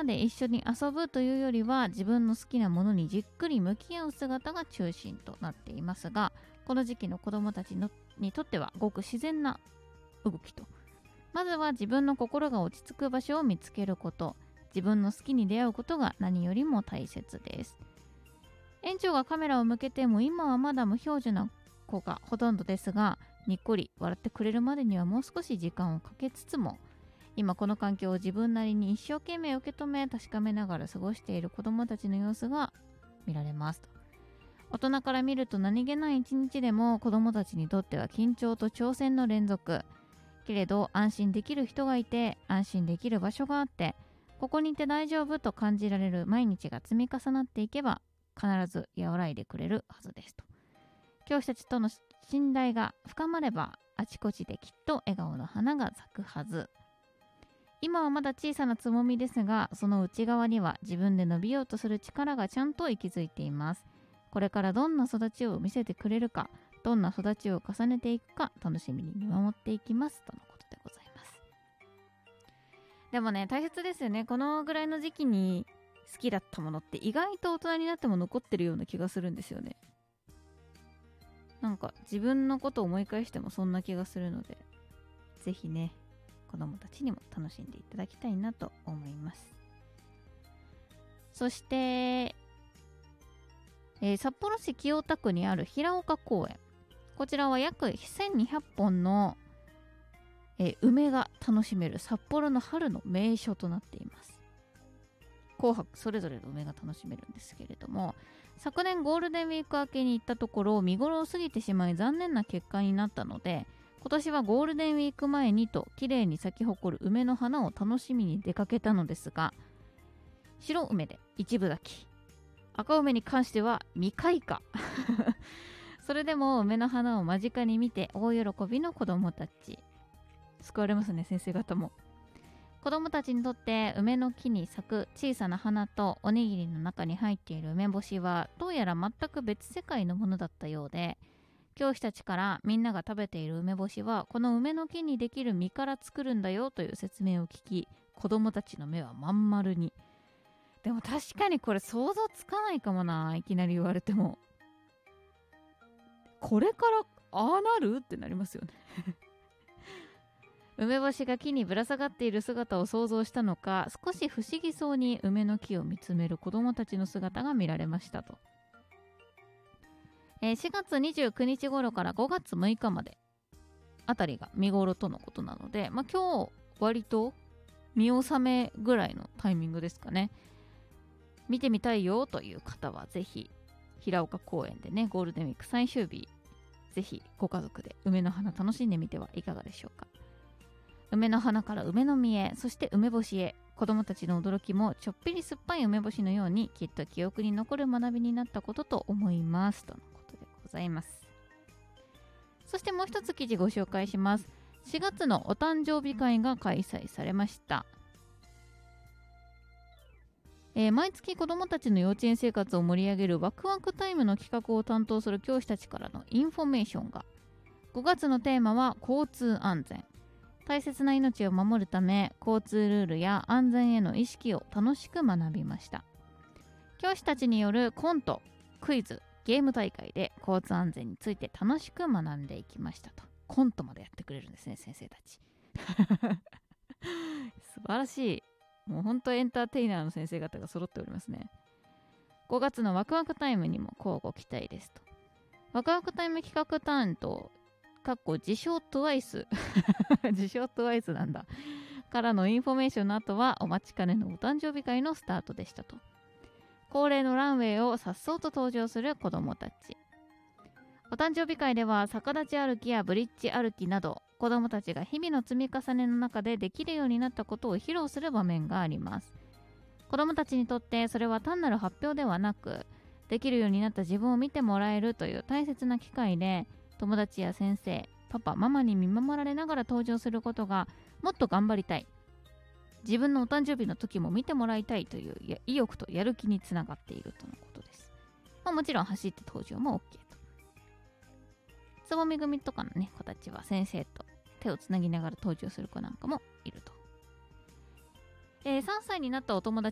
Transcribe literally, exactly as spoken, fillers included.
なで一緒に遊ぶというよりは自分の好きなものにじっくり向き合う姿が中心となっていますが、この時期の子どもたちのにとってはごく自然な動きと、まずは自分の心が落ち着く場所を見つけること、自分の好きに出会うことが何よりも大切です。園長がカメラを向けても今はまだ無表情な子がほとんどですが、にっこり笑ってくれるまでにはもう少し時間をかけつつも、今この環境を自分なりに一生懸命受け止め確かめながら過ごしている子どもたちの様子が見られますと。大人から見ると何気ない一日でも子どもたちにとっては緊張と挑戦の連続。けれど安心できる人がいて、安心できる場所があって、ここにいて大丈夫と感じられる毎日が積み重なっていけば必ず和らいでくれるはずですと。教師たちとの信頼が深まればあちこちできっと笑顔の花が咲くはず。今はまだ小さなつぼみですが、その内側には自分で伸びようとする力がちゃんと息づいています。これからどんな育ちを見せてくれるか、どんな育ちを重ねていくか楽しみに見守っていきますとのことでございます。でもね、大切ですよね。このぐらいの時期に好きだったものって意外と大人になっても残ってるような気がするんですよね。なんか自分のことを思い返してもそんな気がするので、ぜひね、子供たちにも楽しんでいただきたいなと思います。そして、えー、札幌市清田区にある平岡公園、こちらは約せんにひゃっぽんの、えー、梅が楽しめる札幌の春の名所となっています。紅白それぞれの梅が楽しめるんですけれども、昨年ゴールデンウィーク明けに行ったところ見頃を過ぎてしまい残念な結果になったので、今年はゴールデンウィーク前にと綺麗に咲き誇る梅の花を楽しみに出かけたのですが、白梅で一部咲き、赤梅に関しては未開花それでも梅の花を間近に見て大喜びの子どもたち。救われますね、先生方も。子どもたちにとって梅の木に咲く小さな花とおにぎりの中に入っている梅干しはどうやら全く別世界のものだったようで、教師たちからみんなが食べている梅干しはこの梅の木にできる実から作るんだよという説明を聞き、子どもたちの目はまん丸に。でも確かにこれ想像つかないかもな、いきなり言われても。これからああなるってなりますよね梅干しが木にぶら下がっている姿を想像したのか、少し不思議そうに梅の木を見つめる子どもたちの姿が見られましたと。えー、しがつにじゅうくにち頃からごがつむいかまであたりが見頃とのことなので、まあ、今日割と見納めぐらいのタイミングですかね。見てみたいよという方はぜひ平岡公園でね、ゴールデンウィーク最終日、ぜひご家族で梅の花楽しんでみてはいかがでしょうか。梅の花から梅の実へ、そして梅干しへ、子どもたちの驚きもちょっぴり酸っぱい梅干しのようにきっと記憶に残る学びになったことと思いますとのことでございます。そしてもう一つ記事ご紹介します。しがつのお誕生日会が開催されました。えー、毎月子どもたちの幼稚園生活を盛り上げるワクワクタイムの企画を担当する教師たちからのインフォメーションが、ごがつのテーマは交通安全。大切な命を守るため交通ルールや安全への意識を楽しく学びました。教師たちによるコント、クイズ、ゲーム大会で交通安全について楽しく学んでいきましたと。コントまでやってくれるんですね、先生たち素晴らしい。もう本当エンターテイナーの先生方が揃っておりますね。ごがつのワクワクタイムにも乞うご期待ですと。ワクワクタイム企画担当かっこ自称トゥワイス自称トゥワイスなんだからのインフォメーションの後はお待ちかねのお誕生日会のスタートでしたと。恒例のランウェイをさっそうと登場する子どもたち。お誕生日会では逆立ち歩きやブリッジ歩きなど子どもたちが日々の積み重ねの中でできるようになったことを披露する場面があります。子どもたちにとってそれは単なる発表ではなく、できるようになった自分を見てもらえるという大切な機会で、友達や先生、パパ、ママに見守られながら登場することがもっと頑張りたい、自分のお誕生日の時も見てもらいたいという意欲とやる気につながっているとのことです。まあ、もちろん走って登場も OK と。つぼみ組とかのね子たちは先生と手をつなぎながら登場する子なんかもいると。えー、さんさいになったお友達